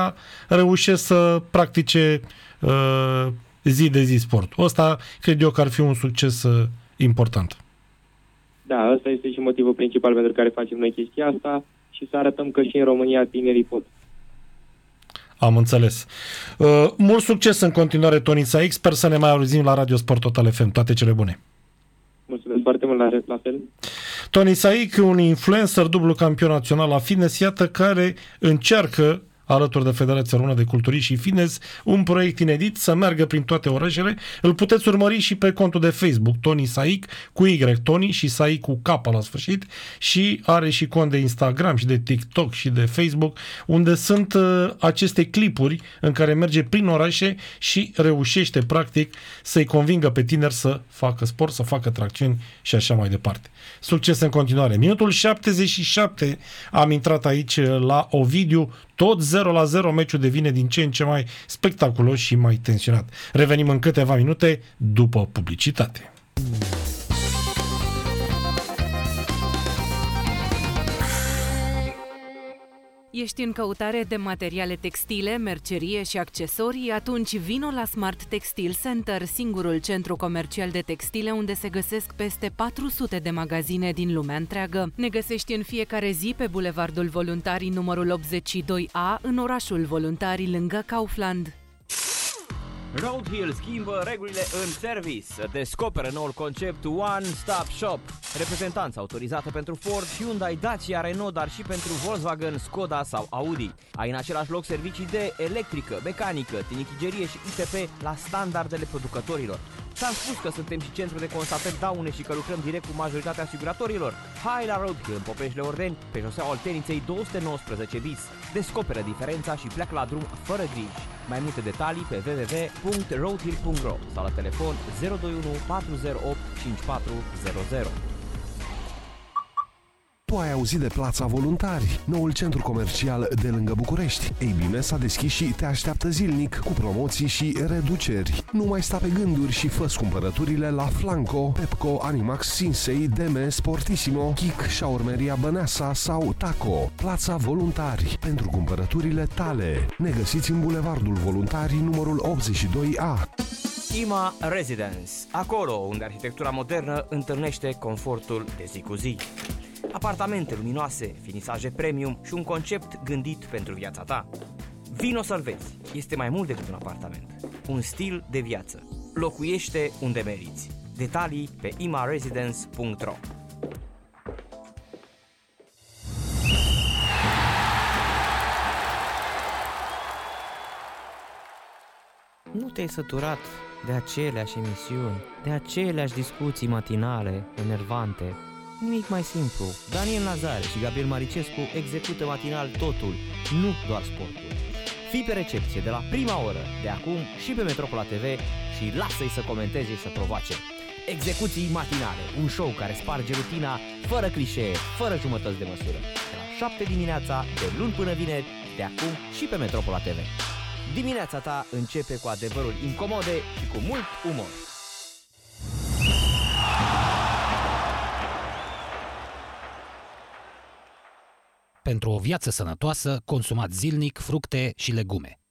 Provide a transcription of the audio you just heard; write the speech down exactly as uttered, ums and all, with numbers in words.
aia reușesc să practice uh, zi de zi sportul. Ăsta cred eu că ar fi un succes uh, important. Da, ăsta este și motivul principal pentru care facem noi chestia asta și să arătăm că și în România tinerii pot. Am înțeles. Uh, mult succes în continuare, Toni Saic. Sper să ne mai auzim la Radio Sport Total F M. Toate cele bune. Mulțumesc foarte mult, la, la fel. Toni Saic, un influencer, dublu campion național la fitness, iată, care încearcă, alături de Federația Română de Culturism și Fitness, un proiect inedit să meargă prin toate orașele. Îl puteți urmări și pe contul de Facebook, Toni Saic, cu Y, Toni și Saic cu K la sfârșit, și are și cont de Instagram și de TikTok și de Facebook, unde sunt uh, aceste clipuri în care merge prin orașe și reușește, practic, să-i convingă pe tineri să facă sport, să facă tracțiuni și așa mai departe. Succes în continuare. Minutul șaptezeci și șapte am intrat aici la Ovidiu, tot zero la zero, meciul devine din ce în ce mai spectaculos și mai tensionat. Revenim în câteva minute după publicitate. Ești în căutare de materiale textile, mercerie și accesorii? Atunci vino la Smart Textile Center, singurul centru comercial de textile unde se găsesc peste patru sute de magazine din lumea întreagă. Ne găsești în fiecare zi pe Bulevardul Voluntarii numărul optzeci și doi A, în orașul Voluntarii, lângă Kaufland. Roadhill schimbă regulile în service. Descoperă noul concept One Stop Shop. Reprezentanță autorizată pentru Ford, Hyundai, Dacia, Renault, dar și pentru Volkswagen, Skoda sau Audi. Ai în același loc servicii de electrică, mecanică, tinichigerie și I T P la standardele producătorilor. Ți-am spus că suntem și centru de constatări daune și că lucrăm direct cu majoritatea asiguratorilor. Hai la Roadhill, în Popeșle Ordeni, pe șoseaua Olteniței două sute nouăsprezece bis. Descoperă diferența și pleacă la drum fără griji. Mai multe detalii pe w w w punct roadhill punct r o sau la telefon zero doi unu patru zero opt cinci patru zero zero. Tu ai auzit de Plața Voluntari, noul centru comercial de lângă București. Ei bine, s-a deschis și te așteaptă zilnic cu promoții și reduceri. Nu mai sta pe gânduri și fă-ți cumpărăturile la Flanco, Pepco, Animax, Sinsei, Deme, Sportissimo, Kik, Șaurmeria Băneasa sau Taco. Plața Voluntari, pentru cumpărăturile tale. Ne găsiți în Bulevardul Voluntarii numărul optzeci și doi A. Ima Residence, acolo unde arhitectura modernă întâlnește confortul de zi cu zi. Apartamente luminoase, finisaje premium și un concept gândit pentru viața ta. Vino să-l vezi. Este mai mult decât un apartament. Un stil de viață. Locuiește unde meriți. Detalii pe ima residence punct r o. Nu te-ai săturat de aceleași emisiuni, de aceleași discuții matinale enervante? Nimic mai simplu. Daniel Nazare și Gabriel Maricescu execută matinal totul, nu doar sportul. Fii pe recepție de la prima oră, de acum și pe Metropola T V și lasă-i să comenteze și să provoace. Execuții matinale, un show care sparge rutina, fără clișee, fără jumătăți de măsură. De la șapte dimineața, de luni până vineri, de acum și pe Metropola T V. Dimineața ta începe cu adevărul incomode și cu mult umor. Pentru o viață sănătoasă, consumați zilnic fructe și legume.